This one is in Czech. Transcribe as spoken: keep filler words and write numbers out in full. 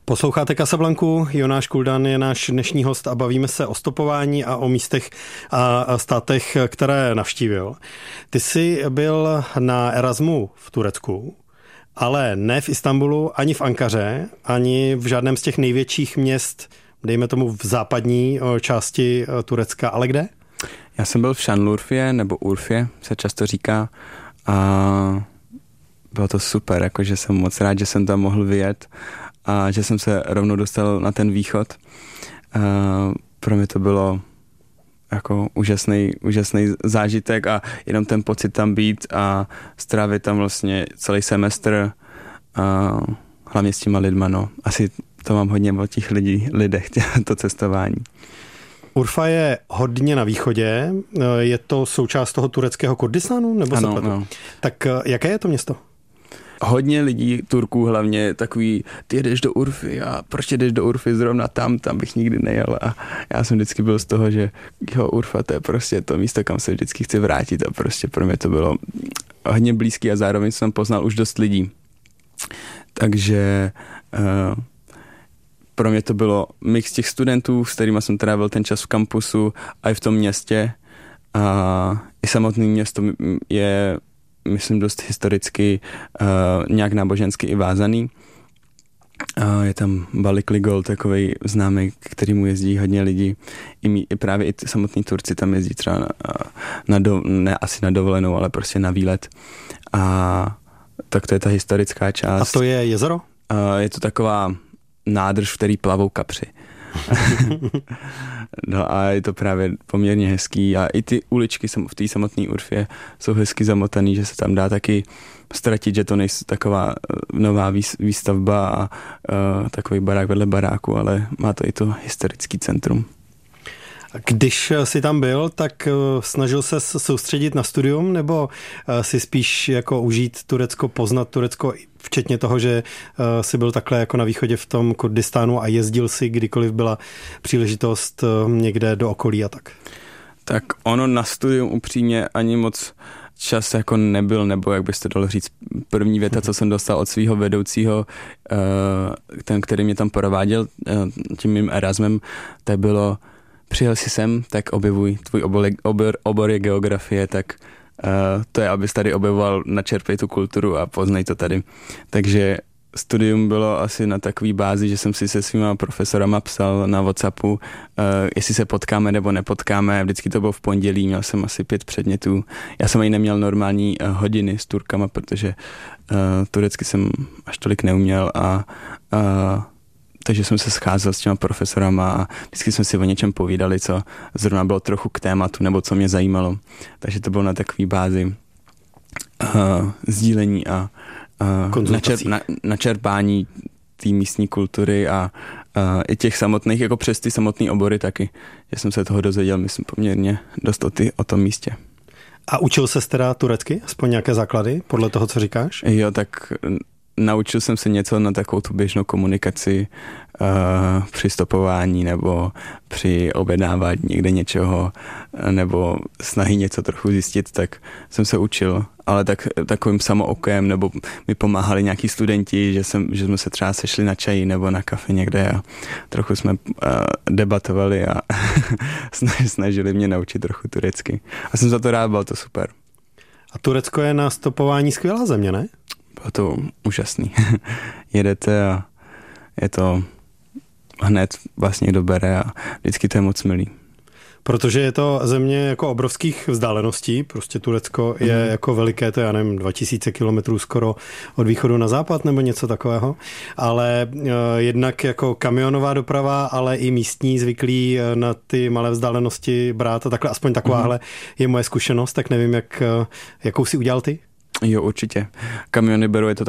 Posloucháte Casablanku, Jonáš Kuldan je náš dnešní host a bavíme se o stopování a o místech a státech, které navštívil. Ty jsi byl na Erasmu v Turecku, ale ne v Istanbulu, ani v Ankaře, ani v žádném z těch největších měst, dejme tomu v západní části Turecka, ale kde? Já jsem byl v Şanlıurfě, nebo Urfě se často říká, a bylo to super, jakože jsem moc rád, že jsem tam mohl vyjet a že jsem se rovnou dostal na ten východ. A pro mě to bylo jako úžasný, úžasný zážitek a jenom ten pocit tam být a strávit tam vlastně celý semestr a hlavně s těma lidma, no. Asi to mám hodně o těch lidí, lidech, to cestování. Urfa je hodně na východě, je to součást toho tureckého Kurdistánu, nebo ano, se pletu? No. Tak jaké je to město? Hodně lidí, Turků hlavně, takový, ty jedeš do Urfy a proč jdeš do Urfy zrovna tam, tam bych nikdy nejel a já jsem vždycky byl z toho, že jo, Urfa to je prostě to místo, kam se vždycky chci vrátit a prostě pro mě to bylo hodně blízký a zároveň jsem poznal už dost lidí. Takže uh, pro mě to bylo mix těch studentů, s kterými jsem trávil ten čas v kampusu a i v tom městě a i samotné město je, myslím, dost historicky uh, nějak nábožensky i vázaný. Uh, je tam Balıklıgöl, takovej známý, k kterému jezdí hodně lidí. I, mý, i právě i samotní Turci tam jezdí třeba na, na do, ne asi na dovolenou, ale prostě na výlet. A tak to je ta historická část. A to je jezero? Uh, je to taková nádrž, v který plavou kapři. No a je to právě poměrně hezký a i ty uličky v té samotné Urfě jsou hezky zamotaný, že se tam dá taky ztratit, že to nejsou taková nová výstavba a uh, takový barák vedle baráku, ale má to i to historický centrum. Když jsi tam byl, tak snažil se soustředit na studium, nebo si spíš jako užít Turecko, poznat Turecko, včetně toho, že jsi byl takhle jako na východě v tom Kurdistánu a jezdil si, kdykoliv byla příležitost někde do okolí a tak? Tak ono na studium upřímně ani moc čas jako nebyl, nebo jak byste dalo říct, první věta, co jsem dostal od svého vedoucího, ten, který mě tam prováděl tím mým Erasmem, tak bylo: přijel jsi sem, tak objevuj, tvůj obor, obor, obor je geografie, tak uh, to je, abys tady objevoval, načerpej tu kulturu a poznej to tady. Takže studium bylo asi na takový bázi, že jsem si se svýma profesorama psal na WhatsAppu, uh, jestli se potkáme nebo nepotkáme. Vždycky to bylo v pondělí, měl jsem asi pět předmětů. Já jsem ani neměl normální uh, hodiny s Turkama, protože uh, turecky jsem až tolik neuměl a uh, takže jsem se scházel s těma profesorama a vždycky jsme si o něčem povídali, co zrovna bylo trochu k tématu, nebo co mě zajímalo. Takže to bylo na takové bázi uh, sdílení a uh, načer, na, načerpání té místní kultury a uh, i těch samotných, jako přes ty samotné obory taky. Že jsem se toho dozvěděl, myslím, poměrně dost o, ty, o tom místě. A učil ses teda turecky? Aspoň nějaké základy, podle toho, co říkáš? Jo, tak naučil jsem se něco na takovou tu běžnou komunikaci uh, při stopování nebo při objednávání někde něčeho nebo snahy něco trochu zjistit, tak jsem se učil, ale tak, takovým samookem, nebo mi pomáhali nějaký studenti, že, jsem, že jsme se třeba sešli na čaji nebo na kafe někde a trochu jsme uh, debatovali a snažili mě naučit trochu turecky. A jsem za to rád, bylo to super. A Turecko je na stopování skvělá země, ne? Bylo to úžasný. Jedete a je to hned vlastně dobere a vždycky to je moc milý. Protože je to země jako obrovských vzdáleností, prostě Turecko je mm. jako veliké, to já nevím, dva tisíce kilometrů skoro od východu na západ nebo něco takového, ale uh, jednak jako kamionová doprava, ale i místní zvyklí na ty malé vzdálenosti brát a takhle, aspoň takováhle mm. je moje zkušenost, tak nevím, jak, jakou si udělal ty? Jo, určitě. Kamiony berou, je to